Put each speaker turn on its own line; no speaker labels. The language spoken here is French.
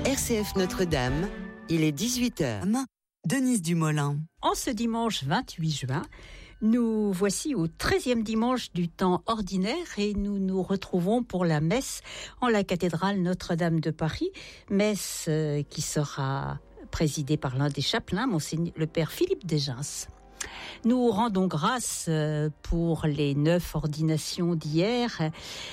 RCF Notre-Dame, il est 18h. Denise Dumoulin.
En ce dimanche 28 juin, nous voici au 13e dimanche du temps ordinaire et nous nous retrouvons pour la messe en la cathédrale Notre-Dame de Paris, messe qui sera présidée par l'un des chapelains, Monseigneur le Père Philippe Desgens. Nous rendons grâce pour les 9 ordinations d'hier